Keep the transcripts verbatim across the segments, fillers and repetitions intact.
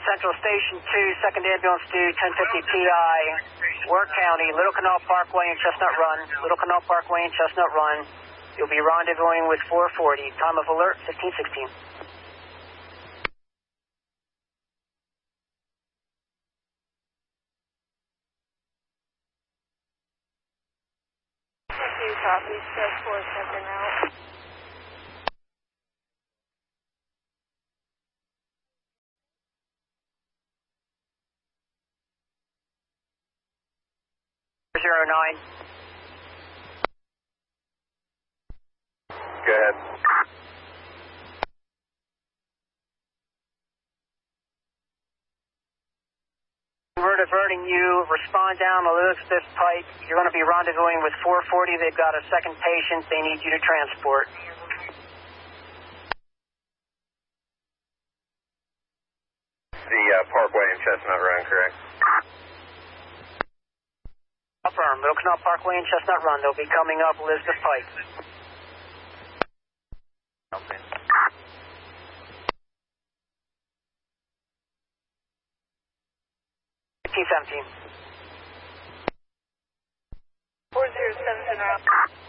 Central Station two, second ambulance due, ten fifty P I, Work County, Little Canal Parkway and Chestnut Run. Little Canal Parkway and Chestnut Run. You'll be rendezvousing with four forty. Time of alert, fifteen sixteen. Copy, step four, second out. Zero nine. Go ahead. We're diverting you. Respond down Elizabeth Pike. You're going to be rendezvousing with four forty. They've got a second patient they need you to transport. The uh, Parkway and Chestnut Run, correct? Affirm. Little Canal Parkway and Chestnut Run. They'll be coming up Elizabeth Pike. Okay. fifteen seventeen. four zero seven, center out.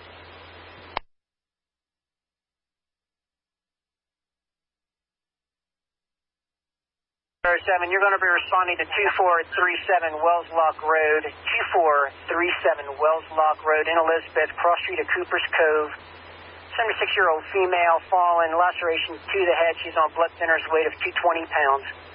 seven, you're going to be responding to two four three seven Wells Lock Road, two four three seven Wells Lock Road in Elizabeth, cross street of Cooper's Cove. seventy-six-year-old female fallen, laceration to the head. She's on blood thinners, weight of two hundred twenty pounds.